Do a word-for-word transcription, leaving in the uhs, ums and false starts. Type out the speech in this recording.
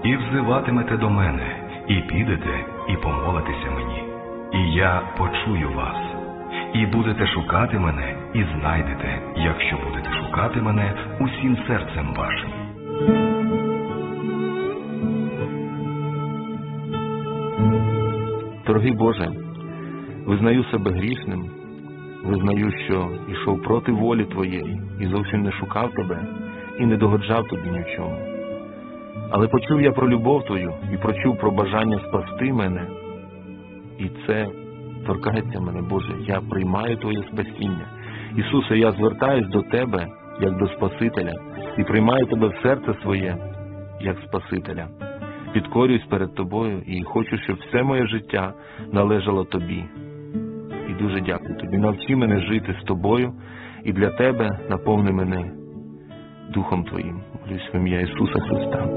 і взиватимете до мене, і підете, і помолитеся мені. І я почую вас. І будете шукати мене, і знайдете, якщо будете шукати мене усім серцем вашим. Дорогий Боже, визнаю себе грішним, визнаю, що йшов проти волі Твоєї і зовсім не шукав Тебе і не догоджав Тобі ні в чому. Але почув я про любов Твою і почув про бажання спасти мене, і це торкається мене, Боже. Я приймаю Твоє спасіння. Ісусе, я звертаюсь до Тебе, як до Спасителя, і приймаю Тебе в серце своє, як Спасителя. Підкорююсь перед Тобою і хочу, щоб все моє життя належало Тобі. І дуже дякую Тобі. Навчи мене жити з Тобою, і для Тебе наповни мене Духом Твоїм. Молюсь в ім'я Ісуса Христа.